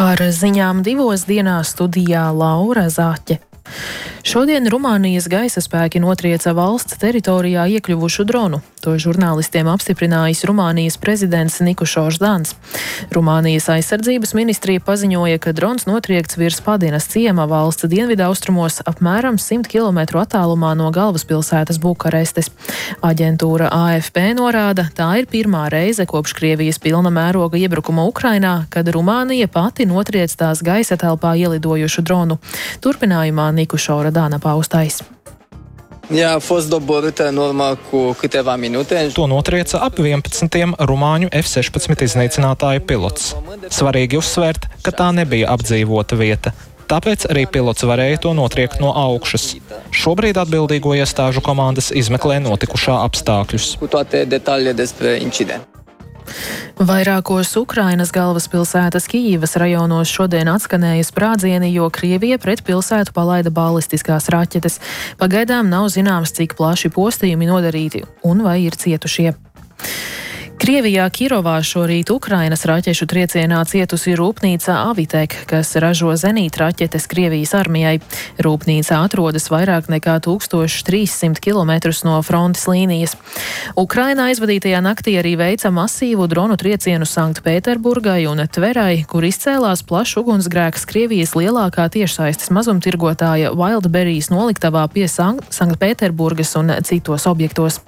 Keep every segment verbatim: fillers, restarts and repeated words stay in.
Ar ziņām divos dienās studijā Laura Zaķe. Šodien Rumānijas gaisa spēki notrieca valsts teritorijā iekļuvušu dronu. To žurnālistiem apstiprinājis Rumānijas prezidents Nikušors Dans. Rumānijas aizsardzības ministrija paziņoja, ka drons notriekts virs Padinas ciema valsts dienvidaustrumos apmēram simt kilometru attālumā no galvaspilsētas Bukarestes. Aģentūra A F P norāda, tā ir pirmā reize kopš Krievijas pilna mēroga iebrukuma Ukrainā, kad Rumānija pati notriec tās gaisa telpā ielidojušu dronu. Turpinājumā Nikušora Dana paustais. Ea a fost doborâtă în urmă cu câteva minute. To notrieca ap vienpadsmitiem rumāņu F sešpadsmit iznīcinātāju pilots. Svarīgi uzsvērt, ka tā nebija apdzīvota vieta. Tāpēc arī pilots varēja to notriekt no augšas. Šobrīd atbildīgo iestāžu komandas izmeklē notikušā apstākļus. Cu toate detaliile despre incident. Vairākos Ukrainas galvaspilsētas Kijivas rajonos šodien atskanēja sprādzieni, jo Krievija pret pilsētu palaida balistiskās raķetes. Pagaidām nav zināms, cik plaši postījumi nodarīti un vai ir cietušie. Krievijā Kirovā šorīt Ukrainas raķešu triecienā cietusi rūpnīca Avitek, kas ražo zenītraķetes Krievijas armijai. Rūpnīca atrodas vairāk nekā tūkstoš trīssimt kilometrus no frontes līnijas. Ukraina aizvadītajā naktī arī veica masīvu dronu triecienu Sanktpēterburgai un Tverai, kur izcēlās plašs ugunsgrēks Krievijas lielākā tiešsaistes mazumtirgotāja Wildberries noliktavā pie Sanktpēterburgas un citos objektos.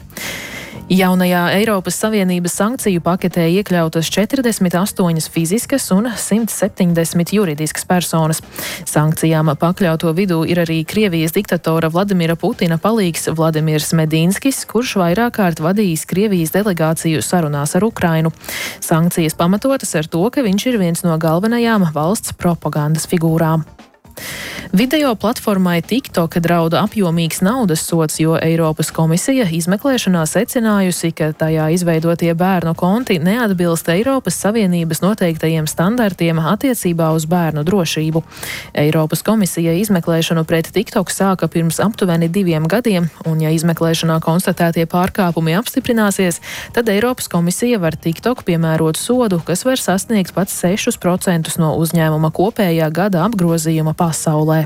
Jaunajā Eiropas Savienības sankciju paketē iekļautas četrdesmit astoņas fiziskas un simt septiņdesmit juridiskas personas. Sankcijām pakļauto vidū ir arī Krievijas diktatora Vladimira Putina palīgs Vladimirs Medinskis, kurš vairāk kārt vadījis Krievijas delegāciju sarunās ar Ukrainu. Sankcijas pamatotas ar to, ka viņš ir viens no galvenajām valsts propagandas figūrām. Video platformai TikTok drauda apjomīgs naudas sods, jo Eiropas komisija izmeklēšanā secinājusi, ka tajā izveidotie bērnu konti neatbilst Eiropas Savienības noteiktajiem standartiem attiecībā uz bērnu drošību. Eiropas komisija izmeklēšanu pret TikTok sāka pirms aptuveni diviem gadiem, un ja izmeklēšanā konstatētie pārkāpumi apstiprināsies, tad Eiropas komisija var TikTok piemērot sodu, kas var sasniegt pat sešus procentus no uzņēmuma kopējā gada apgrozījuma pasaulē.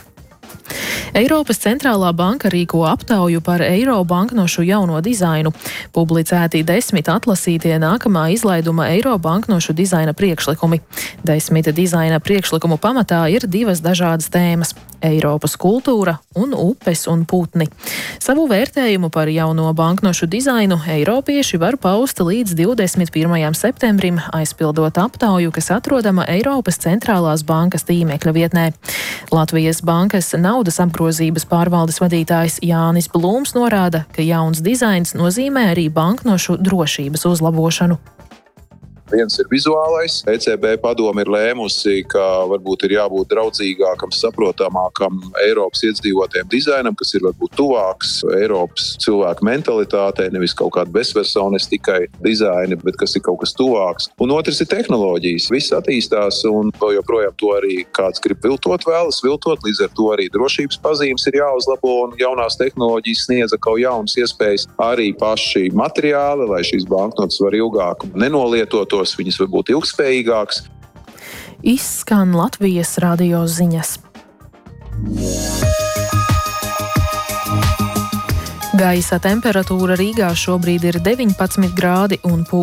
Eiropas centrālā banka rīko aptauju par eiro banknošu jauno dizainu. Publicēti desmit atlasītie nākamā izlaiduma eiro banknošu dizaina priekšlikumi. Desmit dizaina priekšlikumu pamatā ir divas dažādas tēmas – Eiropas kultūra un upes un putni. Savu vērtējumu par jauno banknošu dizainu eiropieši var paust līdz divdesmit pirmajam septembrim, aizpildot aptauju, kas atrodama Eiropas centrālās bankas tīmekļa vietnē. Latvijas bankas naudas apgrozības pārvaldes vadītājs Jānis Blūms norāda, ka jauns dizains nozīmē arī banknošu drošības uzlabošanu. Viens ir vizuālais. E C B padome ir lēmusi, ka varbūt ir jābūt draudzīgākam, saprotamākam Eiropas iedzīvotiem dizainam, kas ir varbūt tuvāks Eiropas cilvēku mentalitātei, nevis kaut kāda bezpersones tikai dizaini, bet kas ir kaut kas tuvāks. Un otrs ir tehnoloģijas. Viss attīstās un joprojām to arī kāds grib viltot vēlas viltot, līdz ar to arī drošības pazīmes ir jāuzlabo un jaunās tehnoloģijas sniedza kaut jaunas iespējas. Arī paši materiāli, lai šīs banknotes var ilgāk nenolietotos, viņas var būt ilgspējīgākas. Izskan Latvijas radio ziņas. Gaisa temperatūra Rīgā šobrīd ir deviņpadsmit grādi un